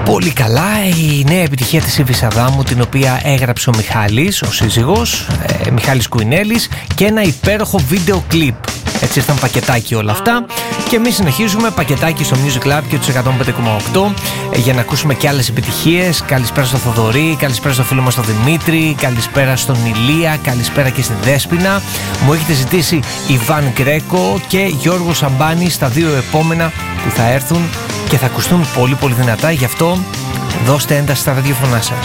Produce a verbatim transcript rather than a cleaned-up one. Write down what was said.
Πολύ καλά, η νέα επιτυχία της Ήβης Αδάμου, την οποία έγραψε ο Μιχάλης, ο σύζυγος, ε, Μιχάλης Κουινέλης, και ένα υπέροχο βίντεο κλιπ. Έτσι ήρθαν πακετάκι όλα αυτά. Και εμείς συνεχίζουμε πακετάκι στο Music Lab και τους εκατόν πέντε κόμμα οκτώ ε, για να ακούσουμε και άλλες επιτυχίες. Καλησπέρα στο Θοδωρή, καλησπέρα στο φίλο μας τον Δημήτρη, καλησπέρα στον Ηλία, καλησπέρα και στη Δέσποινα. Μου έχετε ζητήσει Ιβάν Γκρέκο και Γιώργο Σαμπάνη στα δύο επόμενα που θα έρθουν και θα ακουστούν πολύ πολύ δυνατά. Γι' αυτό δώστε ένταση στα ραδιοφωνά σας.